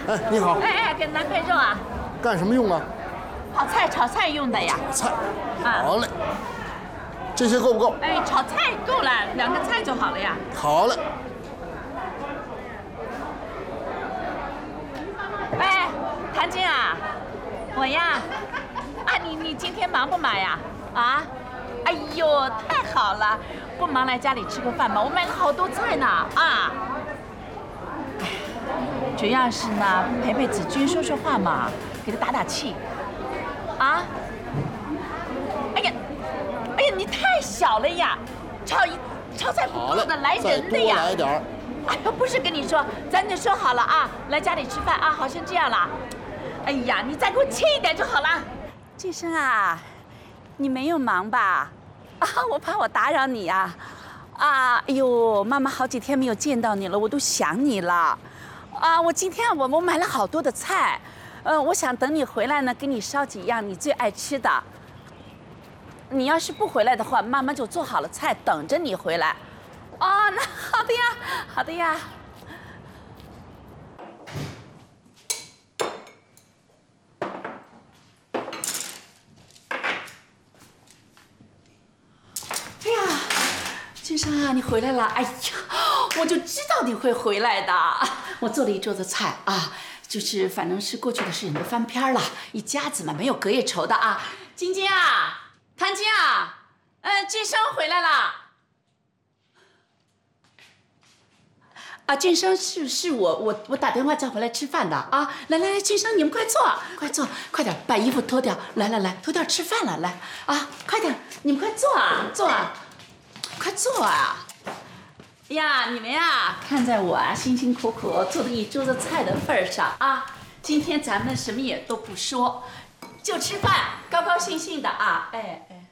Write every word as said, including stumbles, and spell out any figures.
哎，你好。 哎哎，给拿块肉啊。 干什么用啊？ 炒菜，炒菜用的呀。 菜。 啊。 好嘞。这些够不够？ 哎，炒菜够了，两个菜就好了呀。 好嘞。 哎，谭晶啊，我呀，啊，你你今天忙不忙呀？啊？哎呦，太好了，不忙来家里吃个饭吧，我买了好多菜呢啊。主要是呢，陪陪子君说说话嘛，给他打打气。啊？哎呀，哎呀，你太小了呀，炒一炒菜不够的，来人的呀。 再多来点儿。 哎呀，不是跟你说，咱就说好了啊，来家里吃饭啊，好像这样了。哎呀，你再给我切一点就好了。 晋生啊，你没有忙吧？啊，我怕我打扰你呀。啊，哎呦，妈妈好几天没有见到你了，我都想你了。啊，我今天我我买了好多的菜，呃，我想等你回来呢，给你烧几样你最爱吃的。你要是不回来的话，妈妈就做好了菜等着你回来。哦，那好的呀，好的呀。哎呀，晋生啊，你回来了！哎呀，我就知道你会回来的。我做了一桌子菜啊，就是反正是过去的事情都翻篇了，一家子嘛没有隔夜仇的啊。晶晶啊，谭晶啊，呃，晋生回来了。啊，俊生是是我我我打电话叫回来吃饭的啊！来来来，俊生你们快坐，快坐，快点把衣服脱掉，来来来，脱掉吃饭了，来啊，快点，你们快坐啊，坐啊，快坐啊！呀，你们呀，看在我啊辛辛苦苦做的一桌子菜的份上啊，今天咱们什么也都不说，就吃饭，高高兴兴的啊，哎哎。